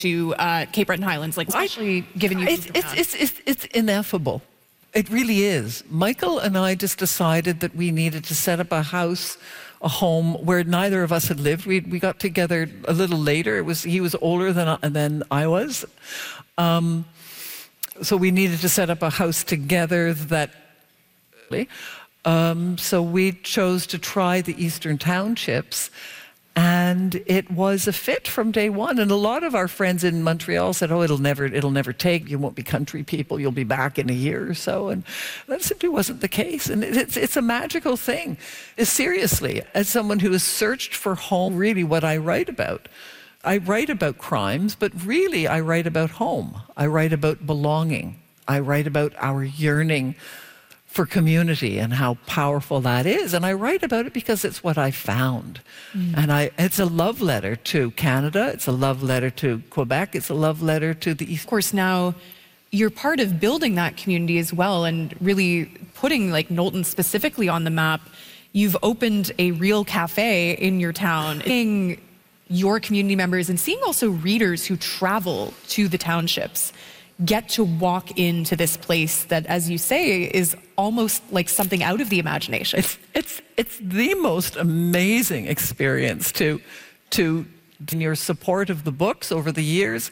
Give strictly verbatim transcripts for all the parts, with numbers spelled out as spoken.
to uh, Cape Breton Highlands, like especially I, given you it's, it's, it's, it's, it's ineffable. It really is. Michael and I just decided that we needed to set up a house, a home where neither of us had lived. We we got together a little later. It was he was older than I, than I was, um, so we needed to set up a house together. That um, so we chose to try the Eastern Townships. And it was a fit from day one. And a lot of our friends in Montreal said, oh, it'll never, it'll never take. You won't be country people. You'll be back in a year or so. And that simply wasn't the case. And it's, it's a magical thing. Seriously, as someone who has searched for home, really what I write about. I write about crimes, but really I write about home. I write about belonging. I write about our yearning for community and how powerful that is. And I write about it because it's what I found. Mm. And I, it's a love letter to Canada, it's a love letter to Quebec, it's a love letter to the East. Of course, now you're part of building that community as well and really putting like Knowlton specifically on the map. You've opened a real cafe in your town. Seeing your community members and seeing also readers who travel to the townships get to walk into this place that, as you say, is almost like something out of the imagination. It's, it's, it's the most amazing experience to, to, in your support of the books over the years.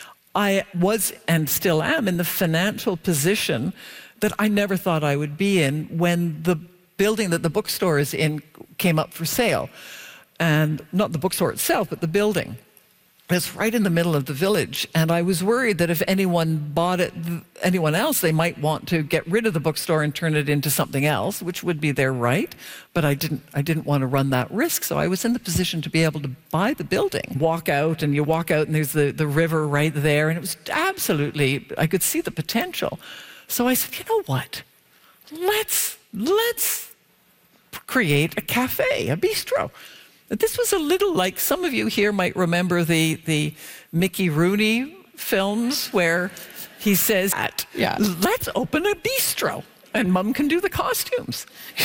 I was, and still am, in the financial position that I never thought I would be in when the building that the bookstore is in came up for sale. And not the bookstore itself, but the building. It's right in the middle of the village, and I was worried that if anyone bought it, anyone else, they might want to get rid of the bookstore and turn it into something else, which would be their right, but I didn't, I didn't want to run that risk, so I was in the position to be able to buy the building. Walk out, and you walk out, and there's the, the river right there, and it was absolutely, I could see the potential. So I said, you know what, let's, let's create a cafe, a bistro. This was a little like, some of you here might remember the, the Mickey Rooney films where he says, yeah. let's open a bistro and Mum can do the costumes.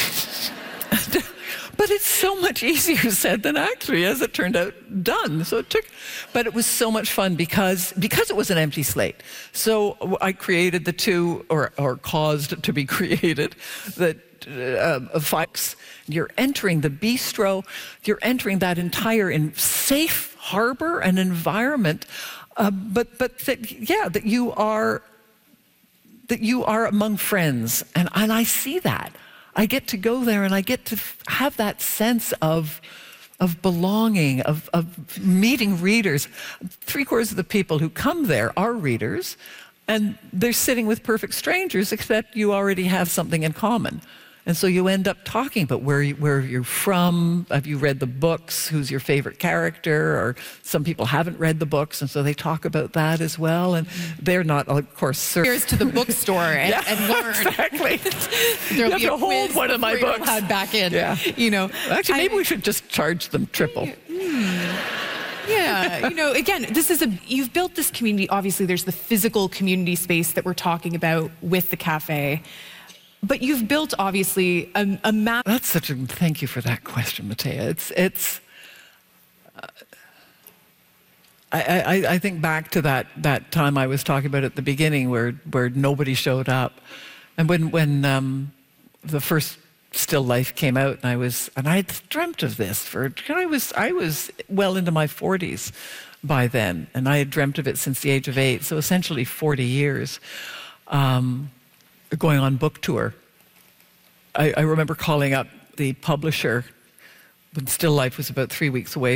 But it's so much easier said than actually, as it turned out, done. So it took, but it was so much fun because, because it was an empty slate. So I created the two, or, or caused to be created, the uh, Fikes. You're entering the bistro, you're entering that entire in safe harbor and environment, uh, but, but that, yeah, that you are, that you are among friends, and, and I see that. I get to go there and I get to have that sense of, of belonging, of, of meeting readers. Three quarters of the people who come there are readers, and they're sitting with perfect strangers, except you already have something in common. And so you end up talking about where, you, where you're from, have you read the books, who's your favorite character, or some people haven't read the books, and so they talk about that as well, and they're not, of course, Here's to the bookstore and, yeah, and learn. Exactly. There'll you be have a to hold one of my books. Had back in, yeah. You know. Actually, maybe I, we should just charge them triple. Hmm. Yeah, you know, again, this is a, you've built this community, obviously there's the physical community space that we're talking about with the cafe. But you've built, obviously, a, a map. That's such a, thank you for that question, Matea. It's, it's, uh, I, I, I think back to that, that time I was talking about at the beginning where, where nobody showed up. And when, when um, the first Still Life came out, and I was, and I had dreamt of this for, I was, I was well into my forties by then, and I had dreamt of it since the age of eight, so essentially forty years. Um, going on book tour. I, I remember calling up the publisher when Still Life was about three weeks away